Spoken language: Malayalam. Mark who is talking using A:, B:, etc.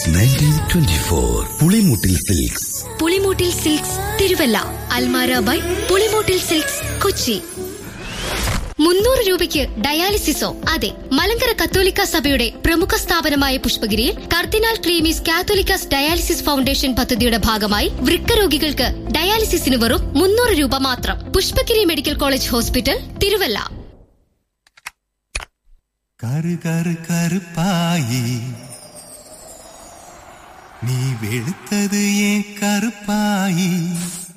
A: 1924 Pulimoottil silks.
B: Pulimoottil silks Thiruvalla. Almara by Pulimoottil silks Kochi. 300 രൂപയ്ക്ക് ഡയാലിസിസോ? അതെ, മലങ്കര കത്തോലിക്ക സഭയുടെ പ്രമുഖ സ്ഥാപനമായ പുഷ്പഗിരിയിൽ കർദിനാൾ ക്ലീമീസ് കാത്തോലിക്കാസ് ഡയാലിസിസ് ഫൗണ്ടേഷൻ പദ്ധതിയുടെ ഭാഗമായി വൃക്ക രോഗികൾക്ക് ഡയാലിസിസിന് വെറും 300 രൂപ മാത്രം. Pushpagiri medical college hospital, Thiruvalla.
C: കറുപ്പായി നീ വെളുത്തത് ഏൻ കറുപ്പായി.